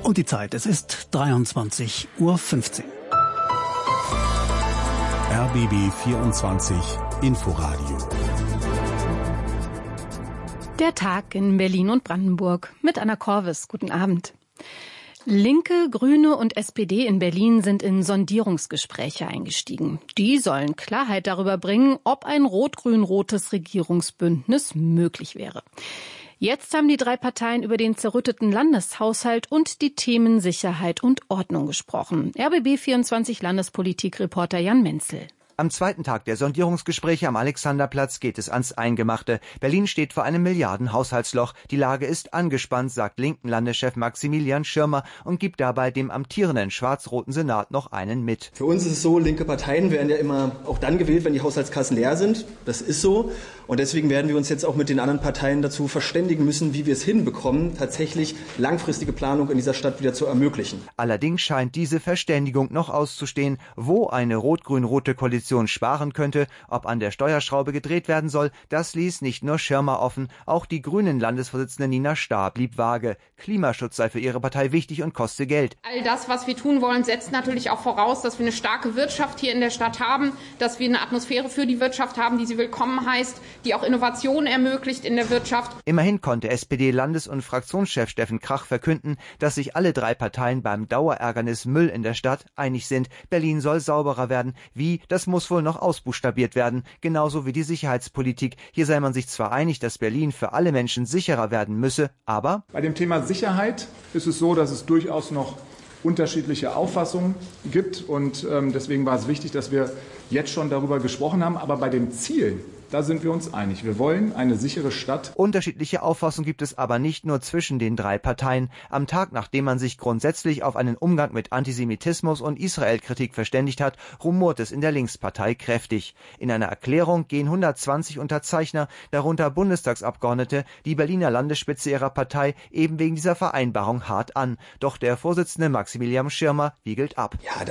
Und die Zeit, es ist 23:15 Uhr. RBB 24 Inforadio. Der Tag in Berlin und Brandenburg mit Anna Korwes. Guten Abend. Linke, Grüne und SPD in Berlin sind in Sondierungsgespräche eingestiegen. Die sollen Klarheit darüber bringen, ob ein rot-grün-rotes Regierungsbündnis möglich wäre. Jetzt haben die drei Parteien über den zerrütteten Landeshaushalt und die Themen Sicherheit und Ordnung gesprochen. RBB 24 Landespolitik-Reporter Jan Menzel. Am zweiten Tag der Sondierungsgespräche am Alexanderplatz geht es ans Eingemachte. Berlin steht vor einem Milliardenhaushaltsloch. Die Lage ist angespannt, sagt linken Landeschef Maximilian Schirmer und gibt dabei dem amtierenden schwarz-roten Senat noch einen mit. Für uns ist es so, linke Parteien werden ja immer auch dann gewählt, wenn die Haushaltskassen leer sind. Das ist so. Und deswegen werden wir uns jetzt auch mit den anderen Parteien dazu verständigen müssen, wie wir es hinbekommen, tatsächlich langfristige Planung in dieser Stadt wieder zu ermöglichen. Allerdings scheint diese Verständigung noch auszustehen, wo eine rot-grün-rote Koalition sparen könnte, ob an der Steuerschraube gedreht werden soll, das ließ nicht nur Schirmer offen, auch die Grünen-Landesvorsitzende Nina Stahr blieb vage. Klimaschutz sei für ihre Partei wichtig und koste Geld. All das, was wir tun wollen, setzt natürlich auch voraus, dass wir eine starke Wirtschaft hier in der Stadt haben, dass wir eine Atmosphäre für die Wirtschaft haben, die sie willkommen heißt, die auch Innovation ermöglicht in der Wirtschaft. Immerhin konnte SPD-Landes- und Fraktionschef Steffen Krach verkünden, dass sich alle drei Parteien beim Dauerärgernis Müll in der Stadt einig sind. Berlin soll sauberer werden. Wie? Das muss wohl noch ausbuchstabiert werden. Genauso wie die Sicherheitspolitik. Hier sei man sich zwar einig, dass Berlin für alle Menschen sicherer werden müsse, aber... Bei dem Thema Sicherheit ist es so, dass es durchaus noch unterschiedliche Auffassungen gibt. Und deswegen war es wichtig, dass wir jetzt schon darüber gesprochen haben. Aber bei dem Ziel, da sind wir uns einig. Wir wollen eine sichere Stadt. Unterschiedliche Auffassungen gibt es aber nicht nur zwischen den drei Parteien. Am Tag, nachdem man sich grundsätzlich auf einen Umgang mit Antisemitismus und Israel-Kritik verständigt hat, rumort es in der Linkspartei kräftig. In einer Erklärung gehen 120 Unterzeichner, darunter Bundestagsabgeordnete, die Berliner Landesspitze ihrer Partei eben wegen dieser Vereinbarung hart an. Doch der Vorsitzende Maximilian Schirmer wiegelt ab. Ja,